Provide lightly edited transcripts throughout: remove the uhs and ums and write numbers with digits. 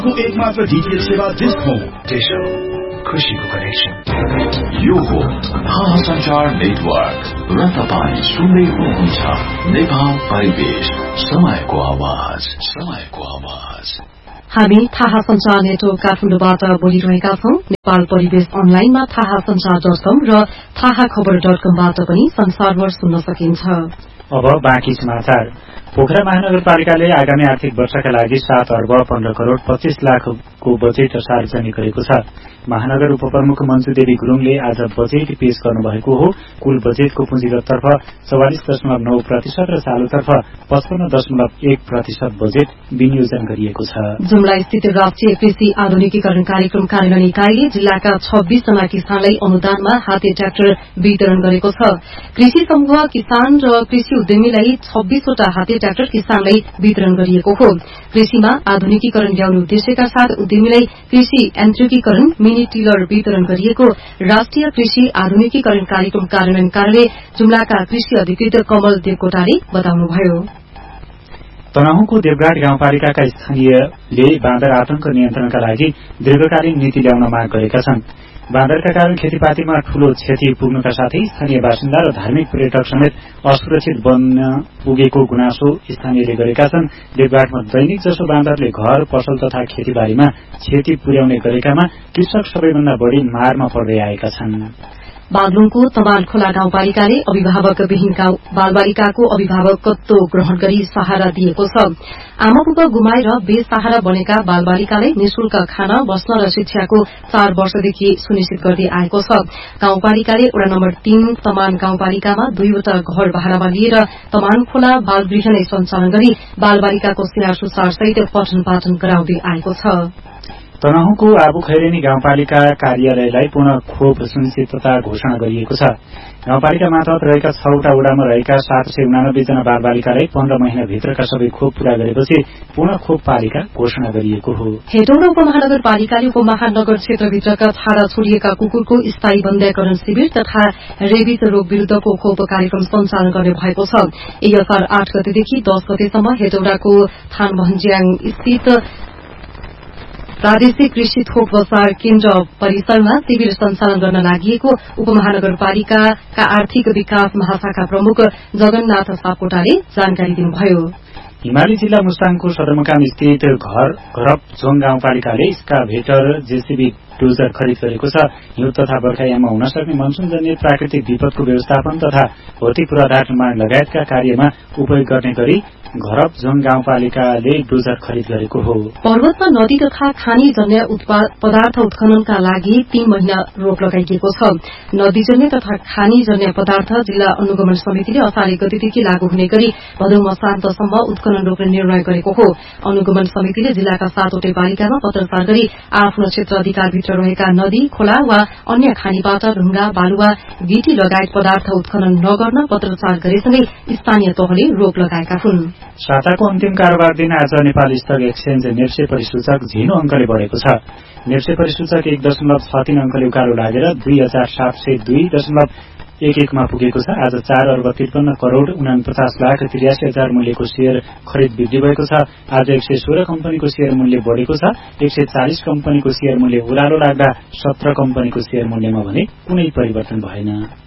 एक मात्र डीटीएच सेवा डिश होम टेशन खुशीको कनेक्सन यो हो महासञ्चार नेटवर्क र तपाईं सुन्दै हुनुहुन्छ नेपाल परिवेश समयको आवाज हामी थाहा संचार नेटवर्क काठमाडौँबाट बोलिरहेका छौं। नेपाल परिवेश अनलाइनमा थाहासंचार.com र थाहाखबर.com पनि संसारभर सुन्न सकिन्छ। अब बाँकी समाचार। पोखरा महानगरपालिकाले आगामी आर्थिक वर्षका लागि 7 अर्ब 15 करोड़ 25 लाखको बजेट सार्वजनिक गरेको छ। महानगर उपप्रमुख मन्जु देवी गुरूङले आज बजेट पेश गर्नुभएको हो। कुल बजेटको पुँजीगततर्फ 44.9% र चालुतर्फ 55.1% बजेट विनियोजन गरिएको छ। जुम्ला स्थित राष्ट्रिय कृषि आधुनिकीकरण कार्यक्रम कार्यान्वयन इकाइले जिल्लाका 26 जना किसानलाई अनुदानमा हाते ट्र्याक्टर वितरण गरेको छ। कृषि समूह किसान र कृषि उद्यमीलाई 26 वटा हाते ट्र्याक्टर किसानलाई वितरण गरिएको हो। कृषिमा आधुनिकीकरण ल्याउने उद्देश्यका साथ उद्यमीलाई कृषि यान्त्रिकीकरण मिनी टिलर वितरण गरिएको राष्ट्रिय कृषि आधुनिकीकरण कार्यक्रम कार्यान्वयन कार्यालय जुम्लाका कृषि अधिकृत कमल देवकोटाले बताउनुभयो। तनहुँको देवघाट गाउँपालिकाका स्थानीयले बाँदर आतंक नियन्त्रणका लागि दीर्घकालीन नीति ल्याउन माग गरेका छन्। बाँदरका कारण खेतीपातीमा ठूलो क्षति पुग्नुका साथै स्थानीय बासिन्दा र धार्मिक पर्यटक समेत असुरक्षित बन्न पुगेको गुनासो स्थानीयले गरेका छन्। देवघाटमा दैनिक जसो बाँदरले घर पसल तथा खेतीबारीमा क्षति पुर्याउने गरेकामा कृषक सबैभन्दा बढ़ी मारमा पर्दै आएका छन्। बागलुङको तमाल खोला गाउँपालिकाले अभिभावकविहीन बालबालिकाको अभिभावकत्व ग्रहण गरी सहारा दिएको छ। आमाबुबा गुमाएर बेसहारा बनेका बालबालिकालाई निशुल्क खाना बस्न र शिक्षाको 4 वर्षदेखि सुनिश्चित गर्दै आएको छ। गाउँपालिकाले वडा नम्बर 3 तमान गाउँपालिकामा 2 वटा घर भाडामा लिएर तमान खोला बालगृह नै सञ्चालन गरी बालबालिकाको स्याहार सुसार सहित पठन पाठन गराउँदै आएको छ। तनहुँको आबु खैरेनी गाउँपालिका कार्यालयलाई पुनः खोप सुनिश्चितता घोषणा गरिएको छ। गाउँपालिका मार्फत रहेका 6 वटा वडामा रहेका 789 जना बालबालिकालाई 15 महिनाभित्रका सबै खोप पूरा गरेपछि पुनः खोप पालिका घोषणा गरिएको हो। हेटौडा उपमहानगरपालिकाले उपमहानगर क्षेत्रभित्रका छाडा छोडिएका कुकुरको स्थायी बन्ध्याकरण शिविर तथा रेबिज रोग विरूद्धको खोप कार्यक्रम सञ्चालन गर्ने भएको छ। यही असार 8 गतेदेखि 10 गतेसम्म हेटौडाको थानभन्ज्याङ स्थित प्रादेशिक कृषि थोक बजार केन्द्र परिसरमा शिविर सञ्चालन गर्न लागि उपमहानगरपालिकाका आर्थिक विकास महाशाखा प्रमुख जगन्नाथ सापकोटाले जानकारी दिनुभयो। हिमाली जिल्ला मुस्ताङको सदरमुकाम स्थित घरपझोङ गाउँपालिकाले स्काभेटर जेसीबी डोजर खरिद गरेको छ। हिउँ तथा बर्खायाममा हुन सक्ने मनसूनजन्य प्राकृतिक विपदको व्यवस्थापन तथा भौतिक पूर्वाधार निर्माण लगायतका कार्यमा उपयोग गर्ने गरी घरपझोङ गाउँपालिकाले डोजर खरिद गरेको हो। पर्वतमा नदी तथा खानीजन्य पदार्थ उत्खननका लागि 3 महिना रोक लगाइएको छ। नदीजन्य तथा खानीजन्य पदार्थ जिल्ला अनुगमन समितिले असार 1 गतेदेखि लागू हुने गरी भदौ मसान्तसम्म उत्खनन रोक्ने निर्णय गरेको हो। अनुगमन समितिले जिल्लाका 7 वटै पालिकामा पत्रचार गरी आफ्नो क्षेत्र अधिकारभित्र रहेका नदी खोला वा अन्य खानीबाट ढुङ्गा बालुवा गिटी लगायत पदार्थ उत्खनन नगर्न पत्रचार गरेसँगै स्थानीय तहले रोक लगाएका हुन्। साताको अन्तिम कारोबार दिन आज नेपाल स्टक एक्सचेन्ज नेप्से परिसूचक झिनो अंकले बढेको छ। नेप्से परिसूचक 1.63 अंकले उकालो लागेर 2702.11 मा पुगेको छ। आज 4 अर्ब 53 करोड़ 49 लाख 83 हजार मूल्यको शेयर खरिद वृद्धि भएको छ। आज 116 कम्पनीको शेयर मूल्य बढ़ेको छ। 140 कम्पनीको शेयर मूल्य उरालो लाग्दा 17 कम्पनीको शेयर मूल्यमा भने कुनै परिवर्तन भएन।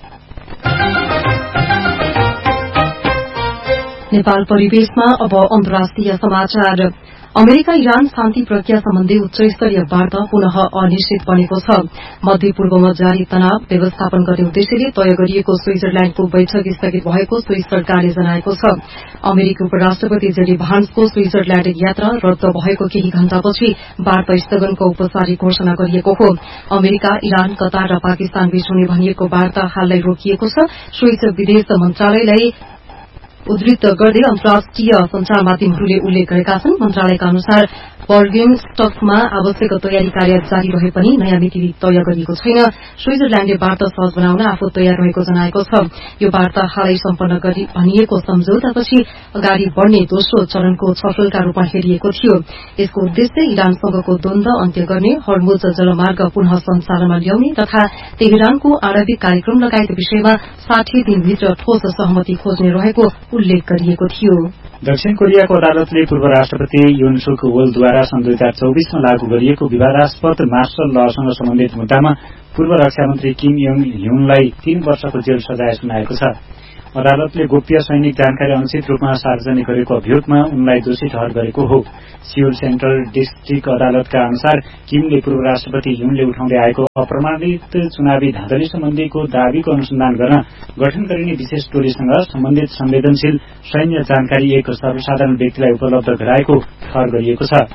नेपाल परिवेशमा अब अन्तर्राष्ट्रिय समाचार। अमेरिका इरान शान्ति प्रक्रिया सम्बन्धी उच्चस्तरीय वार्ता पुनः अनिश्चित बनेको छ। मध्य पूर्वमा जारी तनाव व्यवस्थापन गर्ने उद्देश्यले तय गरिएको स्विजरल्याण्डको बैठक स्थगित भएको स्विस सरकारले जनाएको छ। अमेरिकी उपराष्ट्रपति जेडी भान्सको स्विजरल्याण्ड यात्रा रद्द भएको केही घण्टापछि वार्ता स्थगनको औपचारिक घोषणा गरिएको हो। अमेरिका, इरान, कतार र पाकिस्तान बीच हुने भनिएको वार्ता हालै रोकिएको छ। स्विस विदेश मन्त्रालयलाई उद्धृत गर्दै अन्तर्राष्ट्रिय संचार माध्यमहरूले उल्लेख गरेका छन्। मन्त्रालयका अनुसार बर्गेनस्टकमा आवश्यक तयारी कार्य जारी रहे पनि नयाँ मिति तय गरिएको छैन। स्विजरल्याण्डले वार्ता सहज बनाउन आफू तयार रहेको जनाएको छ। यो वार्ता हालै सम्पन्न भनिएको सम्झौतापछि अगाडि बढ़ने दोस्रो चरणको छलफलका रूपमा हेरिएको थियो। यसको उद्देश्य इरानसँगको द्वन्द्व अन्त्य गर्ने, हर्मुज जलमार्ग पुनः सञ्चालनमा ल्याउने तथा तेहरानको आणविक कार्यक्रम लगायत विषयमा 60 दिनभित्र ठोस सहमति खोज्ने रहेको उल्लेख गरिएको थियो। दक्षिण कोरियाको अदालतले पूर्व राष्ट्रपति युन सुक वोलद्वारा द्वारा सन् 2024 मा लागू गरिएको विवादास्पद मार्शल लसँग सम्बन्धित मुद्दामा पूर्व रक्षा मन्त्री किम योङ ह्युनलाई 3 वर्षको जेल सजाय सुनाएको छ। अदालतले गोप्य सैनिक जानकारी अनुचित रूपमा सार्वजनिक गरेको अभियोगमा उनलाई दोषी ठहर गरेको हो। सियोल सेन्ट्रल डिस्ट्रिक्ट अदालतका अनुसार किमले पूर्व राष्ट्रपति ह्युनले उठाउँदै आएको अप्रमाणित चुनावी धाँधली सम्बन्धीको दावीको अनुसन्धान गर्न गठन गरिने विशेष टोलीसँग सम्बन्धित संवेदनशील सैन्य जानकारी एक सर्वसाधारण व्यक्तिलाई उपलब्ध गराएको ठहर गरिएको छ।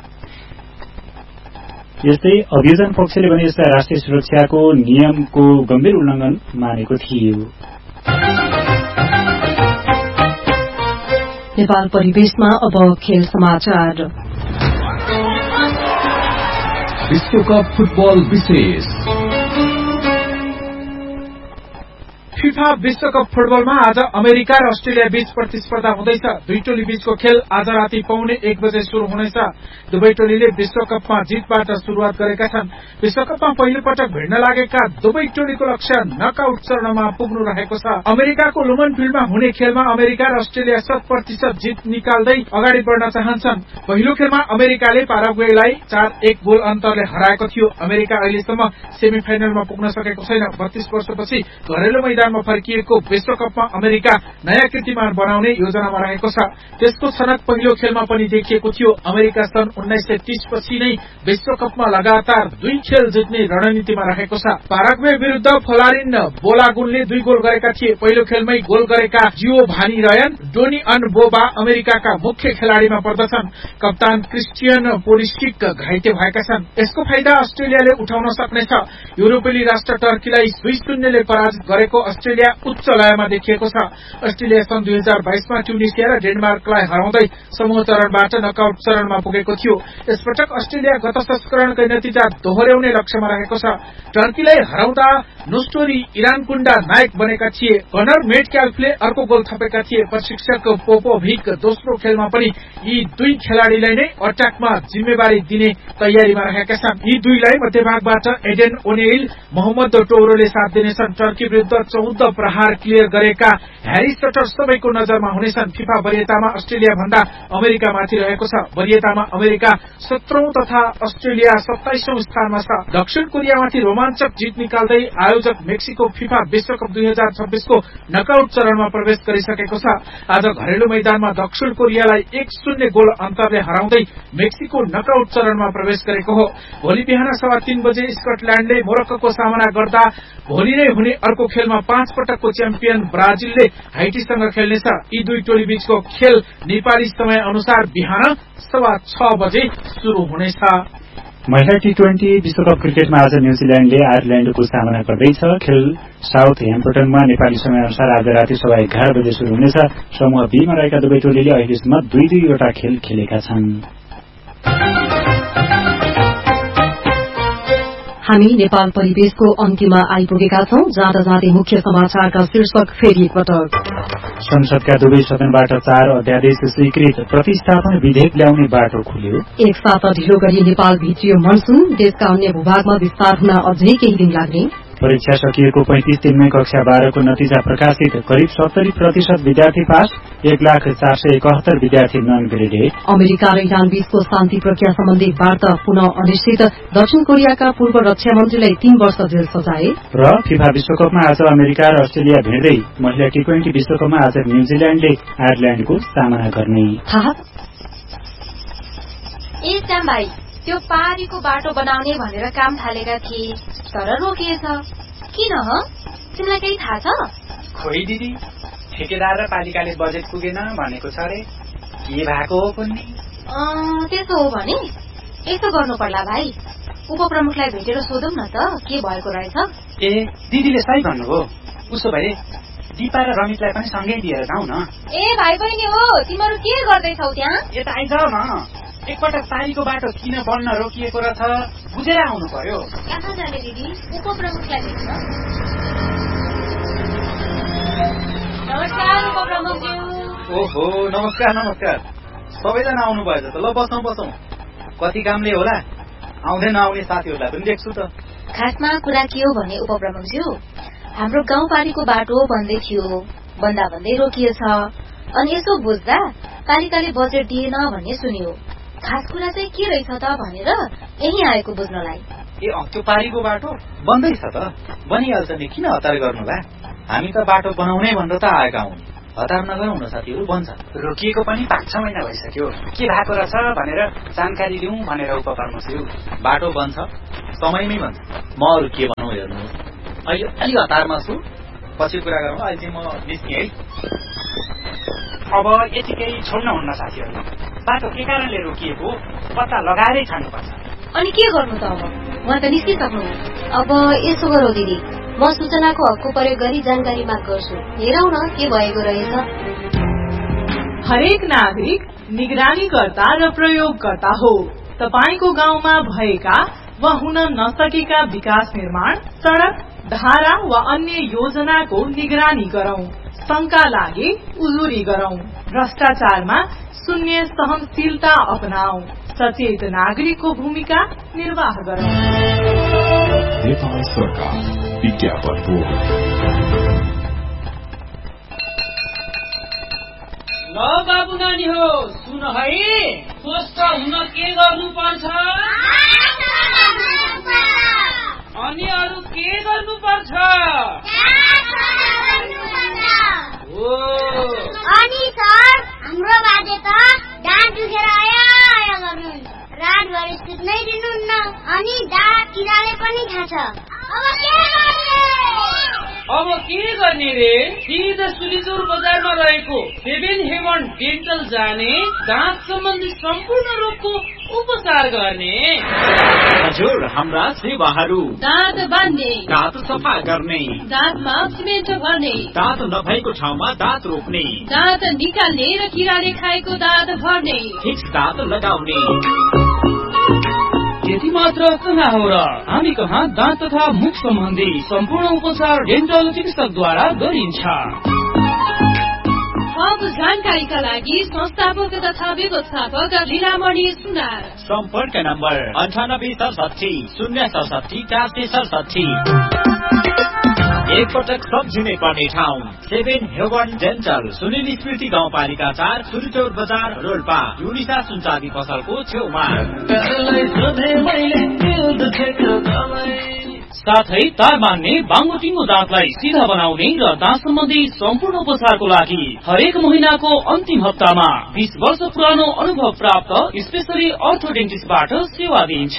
यस्तै अभियोजन पक्षले भने यसलाई राष्ट्रिय सुरक्षाको नियमको गम्भीर उल्लंघन मानेको थियो। नेपाल परिवेशमा अब खेल समाचार। विश्वकप फुटबल विशेष। फिफा विश्वकप फुटबलमा आज अमेरिका र अस्ट्रेलिया बीच प्रतिस्पर्धा हुँदैछ। दुई टोली बीचको खेल आज राति 1:15 बजे शुरू हुनेछ। दुवै टोलीले विश्वकपमा जितबाट शुरूआत गरेका छन्। विश्वकपमा पहिलो पटक भिड्न लागेका दुवै टोलीको लक्ष्य नकआउट चरणमा पुग्नु रहेको छ। अमेरिकाको लुमन फिल्डमा हुने खेलमा अमेरिका र अस्ट्रेलिया 100% जित निकाल्दै अगाडि बढ्न चाहन्छन्। पहिलो खेलमा अमेरिकाले पाराग्वेलाई 4-1 गोल अन्तरले हराएको थियो। अमेरिका अहिलेसम्म सेमिफाइनलमा पुग्न सकेको छैन। 32 वर्षपछि घरेलु मैदानमा फर्किएको विश्वकपमा अमेरिका नयाँ कीर्तिमान बनाउने योजनामा रहेको छ। त्यसको छनक पहिलो खेलमा पनि देखिएको थियो। अमेरिका सन् 1930 पछि नै विश्वकपमा लगातार 2 खेल जित्ने रणनीतिमा रहेको छ। पाराग्वे विरुद्ध फ्लोरिन बोलागुनले 2 गोल गरेका थिए। पहिलो खेलमै गोल गरेका जियोभानी रयन, डोनी अनबोबा अमेरिकाका मुख्य खेलाड़ीमा पर्दछन्। कप्तान क्रिस्टियन पोलिस्टिक घाइते भएका छन्। यसको फाइदा अस्ट्रेलियाले उठाउन सक्नेछ। युरोपेली राष्ट्र टर्कीलाई 2-0 ले पराजित गरेको अस्ट्रेलिया उच्च लयमा देखिएको छ। अस्ट्रेलिया सन् 2022 मा ट्युनिसिया र डेनमार्कलाई हराउँदै समूह चरणबाट नकआउट चरणमा पुगेको थियो। यसपटक अस्ट्रेलिया गत संस्करणकै नतिजा दोहोर्याउने लक्ष्यमा रहेको छ। टर्कीलाई हराउँदा नोस्टोरी इरानकुण्डा नायक बनेका थिए। कनर मेटक्याल्फले अर्को गोल थपेका थिए। प्रशिक्षक पोपोभिक दोस्रो खेलमा पनि यी 2 खेलाड़ीलाई नै अट्याकमा जिम्मेवारी दिने तयारीमा रहेका छन्। यी दुईलाई मध्यभागबाट एडेन ओनेइल, मोहम्मद टोरोले साथ दिनेछन्। टर्की विरुद्ध 14 प्रहार क्लियर गरेका ह्यारी सटर सबैको नजरमा हुनेछन्। फिफा वरियतामा अस्ट्रेलिया भन्दा अमेरिका माथि रहेको छ। वरियतामा अमेरिका 17औं तथा अस्ट्रेलिया 27औं स्थानमा छ। दक्षिण कोरियामाथि रोमाञ्चक जित निकाल्दै आयोजक मेक्सिको फिफा विश्वकप 2026 को नकआउट चरणमा प्रवेश गरिसकेको छ। आज घरेलु मैदानमा दक्षिण कोरियालाई 1-0 गोल अन्तरले हराउँदै मेक्सिको नकआउट चरणमा प्रवेश गरेको हो। भोलि बिहान 3:15 बजे स्कटल्याण्डले मोरक्कोको सामना गर्दा भोलि नै हुने अर्को खेलमा 5 पटकको च्याम्पियन ब्राजिलले हाइटीसँग खेल्नेछ। यी 2 टोली बीचको खेल नेपाली समय अनुसार बिहान 6:15 बजे शुरू हुनेछ। महिला टी20 विश्वकप क्रिकेटमा आज न्यूजील्याण्डले आयरल्याण्डको सामना गर्दैछ। खेल साउथ हेम्पटनमा नेपाली समय अनुसार आज राति 11:15 बजे शुरू हुनेछ। समूह बी मा रहेका दुवै टोलीले अहिलेसम्म 2-2 वटा खेल खेलेका छन्। हामी नेपाल परिवेशको अन्त्यमा आइपुगेका छौं। जाँदा जाँदै मुख्य समाचारका शीर्षक फेरि एकपटक। संसदका दुवै सदनबाट 4 अध्यादेश स्वीकृत। प्रतिस्थापन विधेयक ल्याउने बाटो खुल्यो। एक साता ढिलो गरी नेपाल भित्रियो मनसून। देशका अन्य भूभागमा विस्तार हुन अझै केही दिन लाग्ने। परीक्षा सकिएको 35 दिनमै कक्षा 12 को नतिजा प्रकाशित। करिब 70% विद्यार्थी पास, 1,04,71 विद्यार्थी नन ग्रेडेड। अमेरिका र इरान बीचको शान्ति प्रक्रिया सम्बन्धी वार्ता पुनः अनिश्चित। दक्षिण कोरियाका पूर्व रक्षा मन्त्रीलाई 3 वर्ष जेल सजाय। र फिफा विश्वकपमा आज अमेरिका र अस्ट्रेलिया भिड्दै। महिला टी20 विश्वकपमा आज न्यूजील्याण्डले आयरल्याण्डको सामना गर्ने। त्यो पारीको बाटो बनाउने भनेर काम थालेका थिए, तर रोकिएछ। किन ह? तिमीलाई केही थाहा छ? खोइ दिदी, ठेकेदार र पालिकाले बजेट पुगेन भनेको छ रे। के भएको हो कुन्नी? त्यसो हो भने यसो गर्नु पर्ला भाइ। उपप्रमुखलाई भेटेर सोधौं न त के भएको रहेछ। ए दिदीले सही भन्नुभयो। उसो भए दिपा र रमितलाई पनि सँगै लिएर जाउँ न। ए भाइ बहिनी हो, तिमीहरू के गर्दैछौ त्यहाँ? यता आइजाऊ न। एकपटक पारीको बाटो किन बन्न रोकिएको रहेछ बुझेर आउनु पर्यो। कहाँ जाने दिदी? उपप्रमुखलाई भेट्न। नमस्कार उपप्रमुखज्यू। ओहो नमस्कार नमस्कार। सबैजना आउनु भएछ त। ल बसौँ बसौँ। कति कामले होला आउँदै नआउने साथीहरूलाई पनि देख्छु त। खासमा कुरा के हो भने उपप्रमुखज्यू, हाम्रो गाउँपालिको बाटो बन्दै थियो, भन्दा भन्दै रोकिएछ। अनि यसो बुझ्दा पालिकाले बजेट दिएन भन्ने सुनियो। खास कुरा चाहिँ के रहेछ त भनेर यही आएको बुझ्नलाई। ए त्यो पारीको बाटो बन्दैछ त, बनिहाल्छ नि, किन हतार गर्नुभयो? हामी त बाटो बनाउनै भनेर त आएका हौं, हतार नगरौँ न साथीहरू, बन्छ। रोकिएको पनि 5-6 महिना भइसक्यो, के भएको रहेछ भनेर जानकारी लिउँ भनेर उपपर्मछु। बाटो बन्छ, समयमै बन्छ। म अरू के भनौँ हेर्नु, अहिले अलि हतारमा छु, पछि कुरा गरौँ। अहिले चाहिँ म निस्केँ है। अब यतिकै छोड्न हुन्न साथीहरू, बाटो के कारणले रोकिएको पत्ता लगाएरै छाड्नुपर्छ। अनि के गर्नु त अब? उहाँ त निस्किसक्नु। अब यसो गरौँ दिदी, म सूचनाको हकको प्रयोग गरी जानकारी माग गर्छु, हेरौँ न के भएको रहेछ। हरेक नागरिक निगरानीकर्ता र प्रयोगकर्ता हो। तपाईको गाउँमा भएका वा हुन नसकेका विकास निर्माण, सड़क, धारा वा अन्य योजनाको निगरानी गरौं। शंका लागे उजुरी गरौं। भ्रष्टाचारमा शून्य सहनशीलता अपनाऊ। सचेत नागरिकको भूमिका निर्वाह गरौं। नेपाल सरकार विज्ञापन बोर्ड। ल बाबु नानी हो, सुन है, स्वस्थ हुन के गर्नुपर्छ? अनि अरू के गर्नुपर्छ? अनि सर, हाम्रो बाजे त दाँत दुखेर आया गर्नुहुन्छ, रातभरि सुत्नै दिनुहुन्न, अनि दाँत किराले पनि खान्छ। अब के गर्ने रे? सिधा सुलिचौर बजारमा रहेको 7 हेवन डेन्टल जाने, दाँत सम्बन्धी सम्पूर्ण रोगको उपचार गर्ने। हजुर, हाम्रा सेवाहरू: दाँत बान्ने, दाँत सफा गर्ने, दाँतमा सिमेन्ट भर्ने, दाँत नभएको ठाउँमा दाँत रोप्ने, दाँत निकाल्ने र किराले खाएको दाँत भर्ने, फिक्स दाँत लगाउने। यति मात्र कहाँ हो र? हामी कहाँ दाँत तथा मुख सम्बन्धी सम्पूर्ण उपचार डेन्टल चिकित्सकद्वारा गरिन्छ। थप जानकारीका लागि संस्थापक तथा व्यवस्थापक लीलामणि सुनार। सम्पर्क नम्बर 9867 एकपटक सम्झिनै पर्ने ठाउँ 7 हेवन डेन्टल, सुनिल स्मृति गाउँपालिका 4, सुलिचौर बजार, रोल्पा, युनिसा सुनचाँदी पसलको छेउमा। साथै तार बान्ने, बाङ्गोटिङ्गो दाँतलाई सिधा बनाउने र दाँत सम्बन्धी सम्पूर्ण उपचारको लागि हरेक महिनाको अन्तिम हप्तामा 20 वर्ष पुरानो अनुभव प्राप्त स्पेशली अर्थोडेन्टिस्टबाट सेवा दिइन्छ।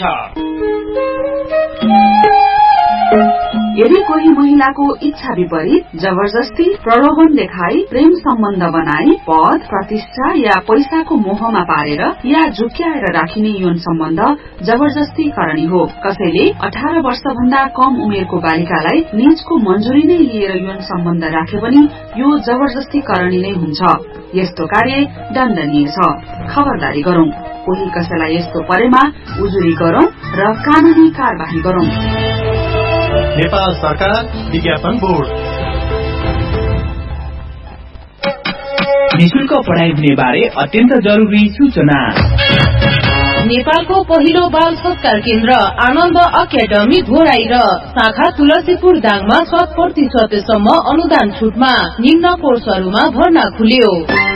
यदि कोही महिलाको इच्छा विपरीत जबरजस्ती, प्रलोभन देखाई, प्रेम सम्बन्ध बनाई, पद, प्रतिष्ठा या पैसाको मोहमा पारेर या झुक्याएर राखिने यौन सम्बन्ध जबरजस्ती करणी हो। कसैले 18 वर्ष भन्दा कम उमेरको बालिकालाई निजको मञ्जुरी नै लिएर यौन सम्बन्ध राखे पनि यो जबरजस्ती करणी नै हुन्छ। यस्तो कार्य दण्डनीय छ। खबरदारी गरौं। कोही कसैलाई यस्तो परेमा उजुरी गरौं र कानूनी कार्यवाही गरौं। नेपाल सरकार विज्ञापन बोर्ड। निशुल्क पढाइ हुने बारे अत्यन्त जरुरी सूचना। नेपालको पहिलो बाल संस्कार केन्द्र आनन्द अकादमी घोराई र शाखा तुलसीपुर दाङमा 100% सम्म अनुदान छुटमा निम्न कोर्सहरूमा भर्ना खुल्यो।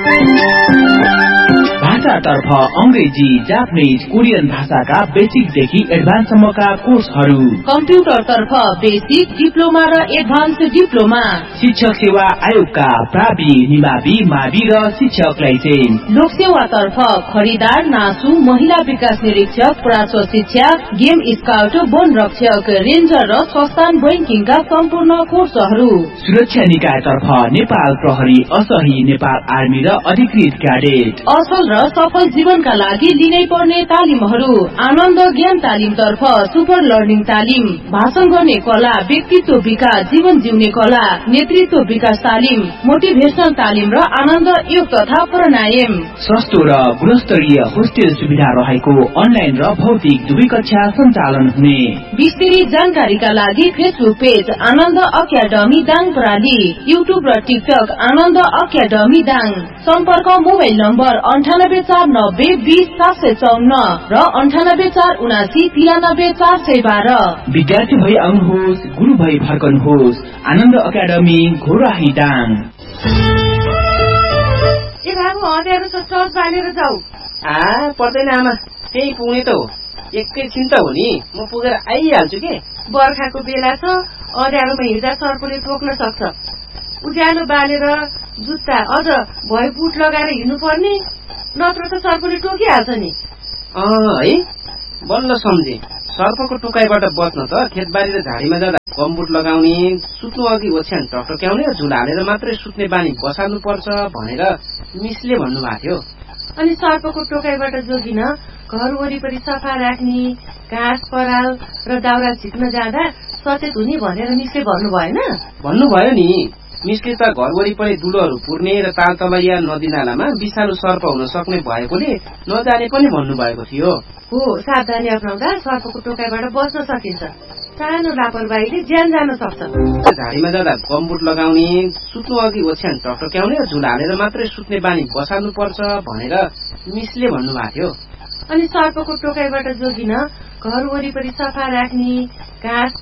भाषातर्फ अंग्रेजी, जापानीज, कोरियन भाषाका बेसिकदेखि एडभान्ससम्मका कोर्सहरू। कम्प्युटरतर्फ बेसिक, डिप्लोमा र एडभान्स डिप्लोमा। शिक्षक सेवा आयोगका प्रावि, निमावि, मावि र शिक्षक लाइसेन्स। लोकसेवातर्फ खरिदार, नासु, महिला विकास निरीक्षक, प्राच्य शिक्षा, गेम स्काउट, वन रक्षक, रेन्जर र संस्थान बैंकिङका सम्पूर्ण कोर्सहरू। सुरक्षा निकायतर्फ नेपाल प्रहरी, असही, नेपाल आर्मी र अधिकृत क्याडेट। असल र सफल जीवनका लागि लिनै पर्ने तालिमहरू: आनन्द ज्ञान तालिमतर्फ सुपर लर्निङ तालिम, भाषण गर्ने कला, व्यक्तित्व विकास, जीवन जिउने कला, नेतृत्व विकास तालिम, मोटिभेशनल तालिम र आनन्द योग तथा प्राणायाम। सस्तो र गुणस्तरीय होस्टेल सुविधा रहेको अनलाइन र भौतिक दुवै कक्षा सञ्चालन हुने। विस्तृत जानकारीका लागि फेसबुक पेज आनन्द अकादमी दाङ प्रणाली, युट्युब र टिकटक आनन्द अकादमी दाङ। सम्पर्क मोबाइल नम्बर 9849020754 र 9847793412। विद्यार्थी भई आउनुहोस्, गुरु भई फर्कनुहोस्। आनन्द अकादमी घोराही दाङ। ए बाबु हँदियाहरू त चर्च बालेर जाऊ। पर्दैन आमा, त्यही पुग्ने त हो, एकैछिन त हो नि, म पुगेर आइहाल्छु के। बर्खाको बेला छ, अँध्यारोमा हिँड्दा सर्पले टोक्न सक्छ। उज्यालो बालेर जुत्ता अझ भए बुट लगाएर हिँड्नु पर्ने, नत्र त सर्पले टोकिहाल्छ नि। है, बल्ल सम्झे। सर्पको टोकाइबाट बच्न त खेतबारी र झाडीमा जाँदा गमबुट लगाउने, सुत्नु अघि ओछ्यान टकटक्याउने, झुला हालेर मात्रै सुत्ने बानी बसाल्नु पर्छ भनेर मिसले भन्नुभएको थियो। अनि सर्पको टोकाइबाट जोगिन घर वरिपरि सफा राख्ने, घाँस पराल र दाउरा झिक्न जाँदा सचेत हुने भनेर मिसले भन्नु भएन? भन्नुभयो नि। मिसले त घर वरिपरि दुलोहरू पुर्ने र तालतलैया नदी नालामा विषालु सर्प हुन सक्ने भएकोले नजाने पनि भन्नुभएको थियो। हो, सावधानी अपनाउँदा सर्पको टोकाइबाट बच्न सकिन्छ। सानो लापरवाहीले ज्यान जान सक्छ। झाडीमा जाँदा गमबुट लगाउने, सुत्नु अघि ओछ्यान टकटक्याउने, झुला हालेर मात्रै सुत्ने बानी बसाल्नु पर्छ भनेर मिसले भन्नुभएको थियो। अनि सर्पको टोकाइबाट जोगिन घर वरिपरि सफा राख्ने, घाँस